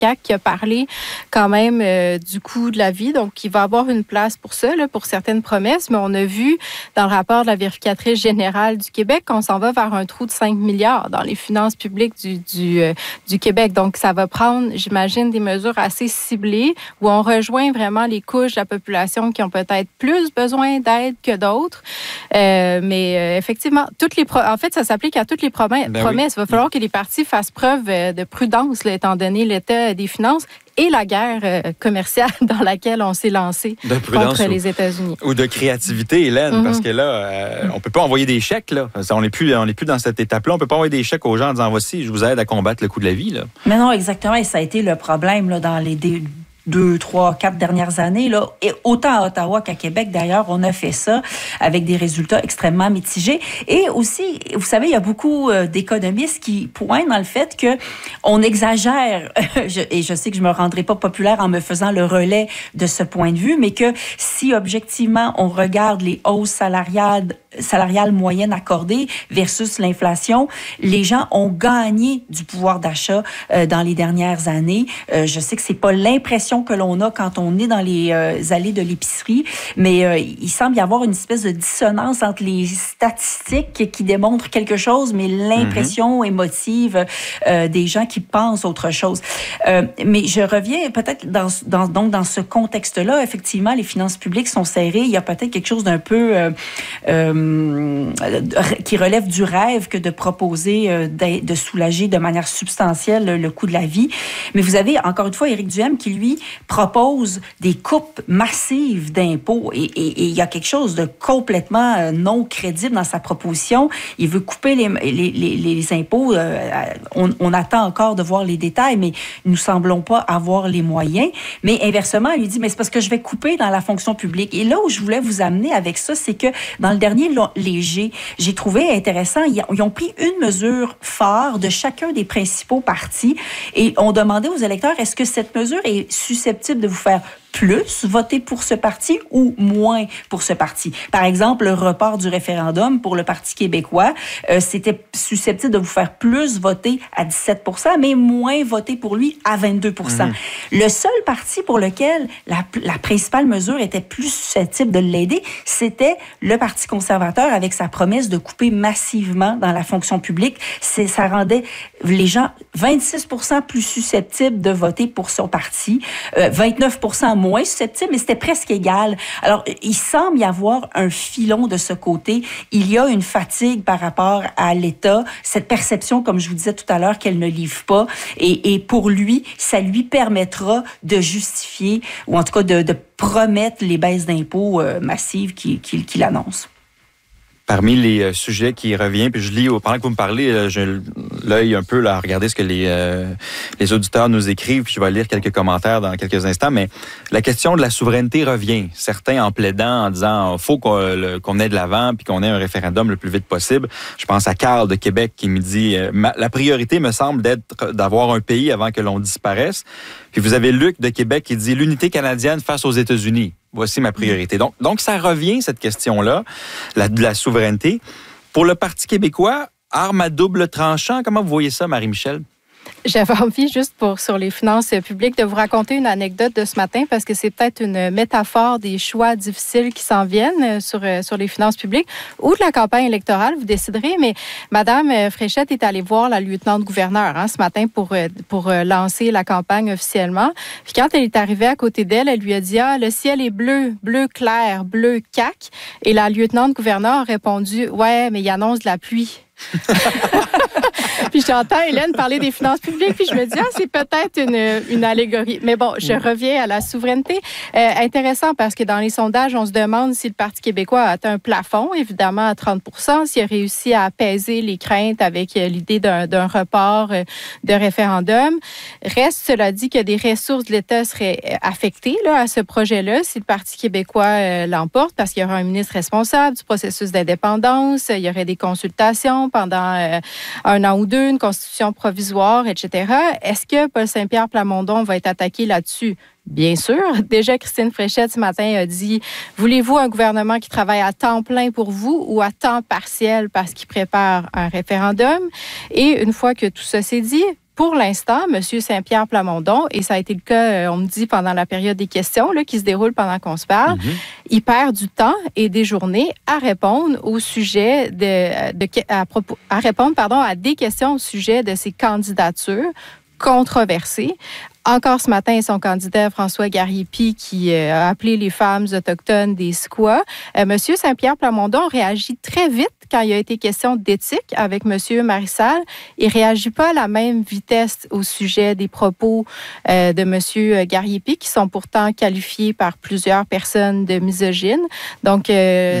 CAQ qui a parlé quand même du coût de la vie. Donc, il va avoir une place pour ça, là, pour certaines promesses. Mais on a vu dans le rapport de la vérificatrice générale du Québec qu'on s'en va vers un trou de 5 milliards dans les finances publiques du Québec. Donc, ça va prendre, j'imagine, des mesures assez ciblées où on rejoint vraiment les couches de la population qui ont peut-être plus besoin d'aide que d'autres. Mais effectivement, en fait, ça s'applique à toutes les promesses. Il va falloir que les partis fassent preuve de prudence, là, étant donné l'état des finances et la guerre commerciale dans laquelle on s'est lancé contre les États-Unis. Ou de créativité, Hélène, parce que là, on ne peut pas envoyer des chèques. Là. On n'est plus dans cette étape-là. On ne peut pas envoyer des chèques aux gens en disant « Voici, je vous aide à combattre le coût de la vie. » Mais non, exactement. Et ça a été le problème là, dans les 2, 3, 4 dernières années. Là. Et autant à Ottawa qu'à Québec, d'ailleurs, on a fait ça avec des résultats extrêmement mitigés. Et aussi, vous savez, il y a beaucoup d'économistes qui pointent dans le fait qu'on exagère, et je sais que je ne me rendrai pas populaire en me faisant le relais de ce point de vue, mais que si objectivement on regarde les hausses salariales moyennes accordées versus l'inflation, les gens ont gagné du pouvoir d'achat dans les dernières années. Je sais que c'est pas l'impression que l'on a quand on est dans les allées de l'épicerie, mais il semble y avoir une espèce de dissonance entre les statistiques qui démontrent quelque chose, mais l'impression émotive des gens qui pensent autre chose. Mais je reviens peut-être dans ce contexte-là, effectivement, les finances publiques sont serrées. Il y a peut-être quelque chose d'un peu qui relève du rêve que de proposer de soulager de manière substantielle le coût de la vie. Mais vous avez, encore une fois, Éric Duhem qui, lui, propose des coupes massives d'impôts. Et il y a quelque chose de complètement non crédible dans sa proposition. Il veut couper les impôts. On attend encore de voir les détails, mais nous ne semblons pas avoir les moyens. Mais inversement, il lui dit, mais c'est parce que je vais couper dans la fonction publique. Et là où je voulais vous amener avec ça, c'est que dans le dernier léger, j'ai trouvé intéressant, ils ont pris une mesure phare de chacun des principaux partis et on demandait aux électeurs, est-ce que cette mesure est susceptible de vous faire plus voter pour ce parti ou moins pour ce parti. Par exemple, le report du référendum pour le Parti québécois, c'était susceptible de vous faire plus voter à 17%, mais moins voter pour lui à 22%. Le seul parti pour lequel la principale mesure était plus susceptible de l'aider, c'était le Parti conservateur avec sa promesse de couper massivement dans la fonction publique. Ça rendait les gens 26% plus susceptibles de voter pour son parti, 29% moins susceptibles, mais c'était presque égal. Alors, il semble y avoir un filon de ce côté. Il y a une fatigue par rapport à l'État, cette perception, comme je vous disais tout à l'heure, qu'elle ne livre pas. Et pour lui, ça lui permettra de justifier, ou en tout cas de promettre les baisses d'impôts massives qu'il annonce. Parmi les sujets qui reviennent, puis je lis, pendant que vous me parlez, j'ai l'œil un peu là, à regarder ce que les auditeurs nous écrivent, puis je vais lire quelques commentaires dans quelques instants, mais la question de la souveraineté revient. Certains en plaidant, en disant faut qu'on aille de l'avant, puis qu'on ait un référendum le plus vite possible. Je pense à Carl de Québec qui me dit la priorité me semble d'avoir un pays avant que l'on disparaisse. Puis vous avez Luc de Québec qui dit l'unité canadienne face aux États-Unis. Voici ma priorité. Donc ça revient, cette question-là, de la souveraineté. Pour le Parti québécois, arme à double tranchant, comment vous voyez ça, Marie-Michel? J'avais envie, juste sur les finances publiques, de vous raconter une anecdote de ce matin parce que c'est peut-être une métaphore des choix difficiles qui s'en viennent sur les finances publiques ou de la campagne électorale, vous déciderez. Mais Mme Fréchette est allée voir la lieutenant-gouverneur ce matin pour lancer la campagne officiellement. Puis quand elle est arrivée à côté d'elle, elle lui a dit « Ah, le ciel est bleu, bleu clair, bleu cac. » Et la lieutenant-gouverneur a répondu « Ouais, mais il annonce de la pluie. » Puis j'entends Hélène parler des finances publiques, puis je me dis, c'est peut-être une allégorie. Mais bon, je reviens à la souveraineté. Intéressant parce que dans les sondages, on se demande si le Parti québécois a atteint un plafond, évidemment à 30%, s'il a réussi à apaiser les craintes avec l'idée d'un report de référendum. Reste, cela dit, que des ressources de l'État seraient affectées à ce projet-là si le Parti québécois l'emporte, parce qu'il y aura un ministre responsable du processus d'indépendance, il y aurait des consultations pendant un an ou deux, une constitution provisoire, etc. Est-ce que Paul Saint-Pierre Plamondon va être attaqué là-dessus? Bien sûr. Déjà, Christine Fréchette, ce matin, a dit « Voulez-vous un gouvernement qui travaille à temps plein pour vous ou à temps partiel parce qu'il prépare un référendum? » Et une fois que tout ça s'est dit, pour l'instant, M. Saint-Pierre Plamondon, et ça a été le cas, on me dit, pendant la période des questions là, qui se déroule pendant qu'on se parle, il perd du temps et des journées à répondre au sujet à répondre à des questions au sujet de ses candidatures controversées. Encore ce matin, son candidat François Gariépy qui a appelé les femmes autochtones des squats. Monsieur Saint-Pierre Plamondon réagit très vite quand il a été question d'éthique avec Monsieur Marissal. Il réagit pas à la même vitesse au sujet des propos de Monsieur Gariépy qui sont pourtant qualifiés par plusieurs personnes de misogynes. Donc,